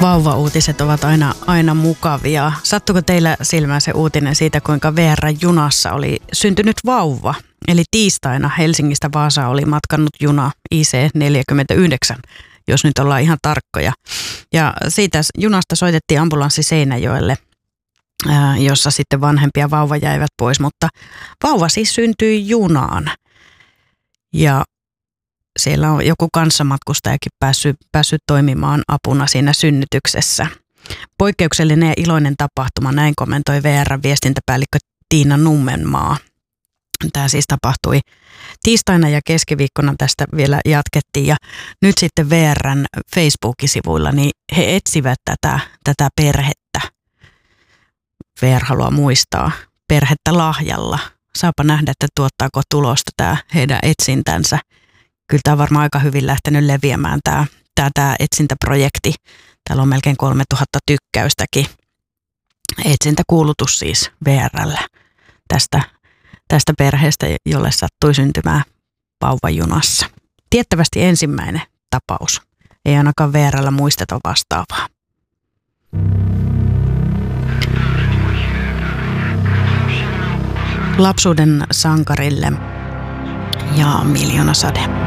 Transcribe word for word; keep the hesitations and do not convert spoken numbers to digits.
Vauva-uutiset ovat aina, aina mukavia. Sattuiko teillä silmään se uutinen siitä, kuinka V R-junassa oli syntynyt vauva? Eli tiistaina Helsingistä Vaasaan oli matkannut juna I C neljäkymmentäyhdeksän, jos nyt ollaan ihan tarkkoja. Ja siitä junasta soitettiin ambulanssi Seinäjoelle, jossa sitten vanhempi ja vauva jäivät pois, mutta vauva siis syntyi junaan. Ja siellä on joku kanssamatkustajakin päässyt, päässyt toimimaan apuna siinä synnytyksessä. Poikkeuksellinen ja iloinen tapahtuma, näin kommentoi V R-viestintäpäällikkö Tiina Nummenmaa. Tämä siis tapahtui tiistaina ja keskiviikkona, tästä vielä jatkettiin. Ja nyt sitten V R:n Facebook-sivuilla niin he etsivät tätä, tätä perhettä. V R haluaa muistaa perhettä lahjalla. Saapa nähdä, että tuottaako tulosta tämä heidän etsintänsä. Kyllä tämä on varmaan aika hyvin lähtenyt leviämään tämä, tämä, tämä etsintäprojekti. Täällä on melkein kolmetuhatta tykkäystäkin. Etsintäkuulutus siis V R:llä tästä, tästä perheestä, jolle sattui syntymään vauva junassa. Tiettävästi ensimmäinen tapaus. Ei ainakaan V R:llä muisteta vastaavaa. Lapsuuden sankarille ja Miljoonasade.